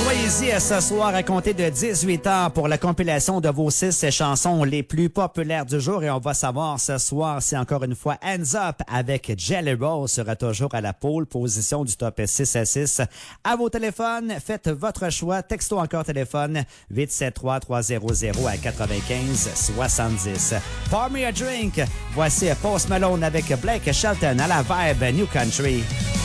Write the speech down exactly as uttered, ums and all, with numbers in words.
Soyez-y ce soir à compter de dix-huit heures pour la compilation de vos six chansons les plus populaires du jour et on va savoir ce soir si encore une fois Hands Up avec Jelly Roll sera toujours à la pole position du top six à six. À vos téléphones, faites votre choix. Texto encore téléphone huit sept trois trois zéro zéro à quatre-vingt-quinze soixante-dix. Pour me a drink. Voici Post Malone avec Blake Shelton à la vibe New Country.